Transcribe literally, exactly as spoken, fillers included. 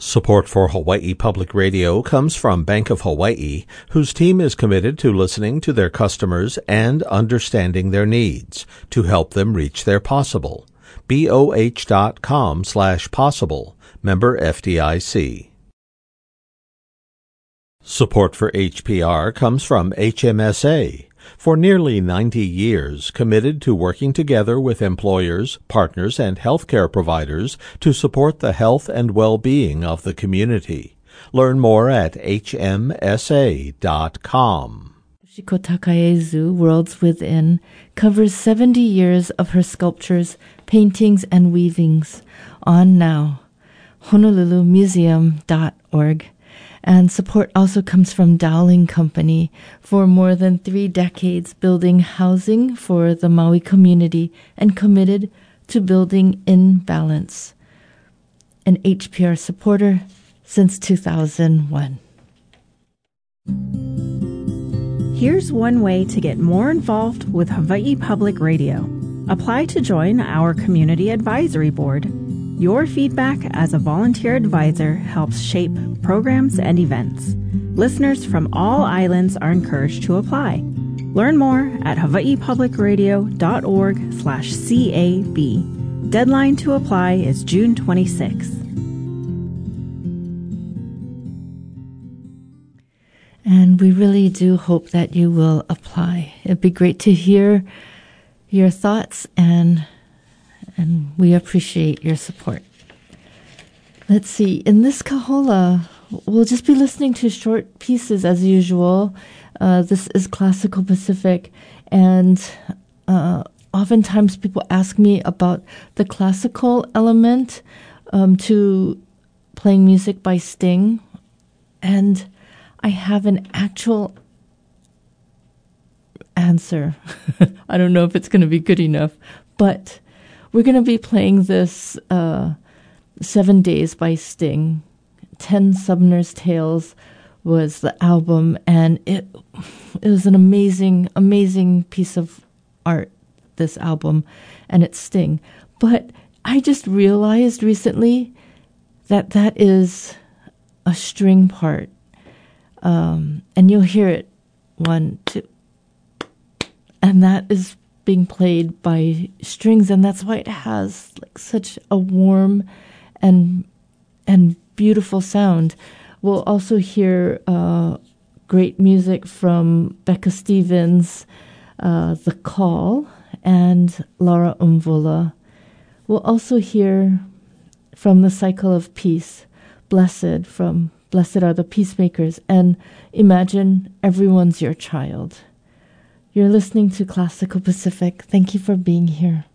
Support for Hawaii Public Radio comes from Bank of Hawaii, whose team is committed to listening to their customers and understanding their needs to help them reach their possible. B O H dot com slash possible. Member F D I C. Support for H P R comes from H M S A, for nearly ninety years committed to working together with employers, partners, and healthcare providers to support the health and well-being of the community. Learn more at H M S A dot com. Yoshiko Takaezu, Worlds Within, covers seventy years of her sculptures, paintings, and weavings on now. Honolulu Museum dot org. And support also comes from Dowling Company for more than three decades building housing for the Maui community and committed to building in balance. An H P R supporter since two thousand one. Here's one way to get more involved with Hawaii Public Radio. Apply to join our Community Advisory Board. Your feedback as a volunteer advisor helps shape programs and events. Listeners from all islands are encouraged to apply. Learn more at hawaii public radio dot org slash C A B. Deadline to apply is June twenty-sixth. And we really do hope that you will apply. It'd be great to hear your thoughts, and and we appreciate your support. Let's see. In this kahola, we'll just be listening to short pieces as usual. Uh, this is Classical Pacific, and uh, oftentimes people ask me about the classical element um, to playing music by Sting, and I have an actual answer. I don't know if it's going to be good enough, but we're going to be playing this uh, Seven Days by Sting. Ten Sumner's Tales was the album, and it it was an amazing, amazing piece of art, this album, and it's Sting. But I just realized recently that that is a string part. Um, and you'll hear it, one, two, and that is being played by strings, and that's why it has like such a warm and and beautiful sound. We'll also hear uh, great music from Becca Stevens, uh, The Call, and Laura Umvula. We'll also hear from the Cycle of Peace, Blessed, from Blessed Are the Peacemakers, and Imagine Everyone's Your Child. You're listening to Classical Pacific. Thank you for being here.